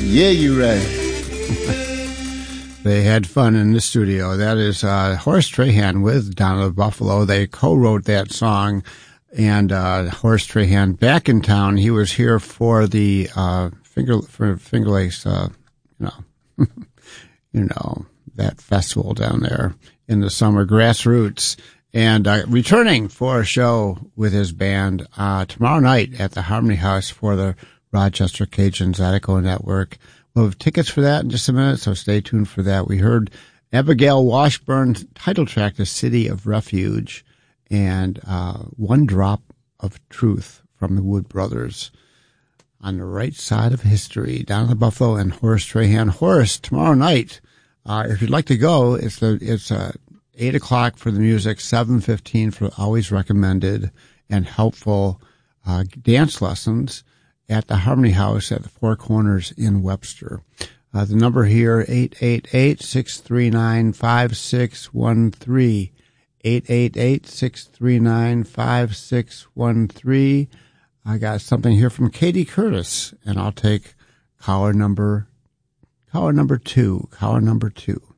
Yeah, you right. They had fun in the studio. That is Horace Trahan with Donna Buffalo. They co-wrote that song, and Horace Trahan back in town. He was here for the Finger Lakes, that festival down there in the summer, Grassroots, and returning for a show with his band tomorrow night at the Harmony House for the Rochester Cajun Zydeco Network. We'll have tickets for that in just a minute, so stay tuned for that. We heard Abigail Washburn's title track, The City of Refuge, and One Drop of Truth from the Wood Brothers. On the right side of history, Down at the Buffalo and Horace Trahan. Horace, tomorrow night, if you'd like to go, it's 8 o'clock for the music, 7:15 for always recommended and helpful dance lessons at the Harmony House at the Four Corners in Webster. The number here, 888-639-5613. 888-639-5613. I got something here from Katie Curtis, and I'll take caller number two.